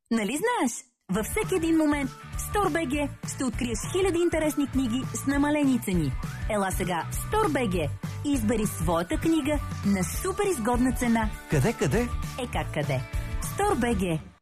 Нали знаеш? Във всеки един момент в StoreBG ще откриеш хиляди интересни книги с намалени цени. Ела сега в StoreBG и избери своята книга на супер изгодна цена. Къде? Как къде? StoreBG.